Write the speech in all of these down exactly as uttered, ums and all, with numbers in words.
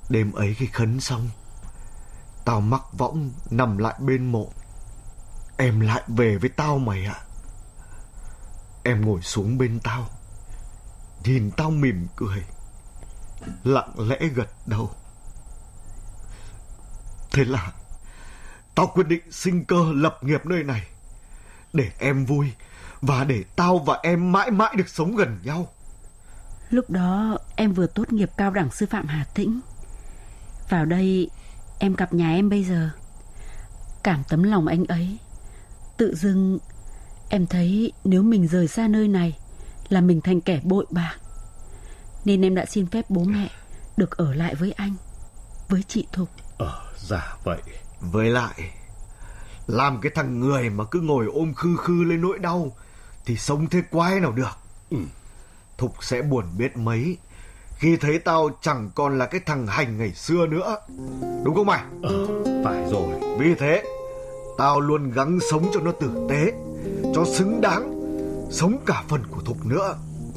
Đêm ấy khi khấn xong, tao mắc võng nằm lại bên mộ. Em lại về với tao mày ạ. Em ngồi xuống bên tao, nhìn tao mỉm cười, lặng lẽ gật đầu. Thế là tao quyết định sinh cơ lập nghiệp nơi này, để em vui và để tao và em mãi mãi được sống gần nhau. Lúc đó em vừa tốt nghiệp cao đẳng sư phạm Hà Tĩnh. Vào đây em gặp nhà em bây giờ. Cảm tấm lòng anh ấy, tự dưng em thấy nếu mình rời xa nơi này là mình thành kẻ bội bạc. Nên em đã xin phép bố mẹ được ở lại với anh, với chị Thục. Ờ, dạ vậy. Với lại, làm cái thằng người mà cứ ngồi ôm khư khư lên nỗi đau thì sống thế quái nào được. Ừ. Thục sẽ buồn biết mấy khi thấy tao chẳng còn là cái thằng hành ngày xưa nữa. Đúng không mày? Ờ, phải rồi. Vì thế tao luôn gắng sống cho nó tử tế, cho xứng đáng, sống cả phần của Thục nữa.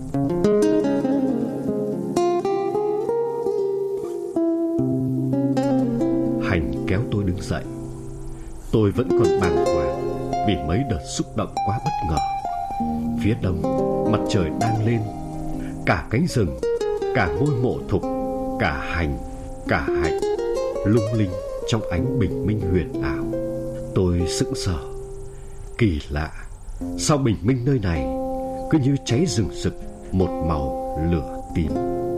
Hành kéo tôi đứng dậy. Tôi vẫn còn bàng hoàng vì mấy đợt xúc động quá bất ngờ. Phía đông mặt trời đang lên. Cả cánh rừng, cả ngôi mộ Thục, cả Hành, cả Hạnh lung linh trong ánh bình minh huyền ảo. Tôi sững sờ. Kỳ lạ, sao bình minh nơi này cứ như cháy rừng rực một màu lửa tím.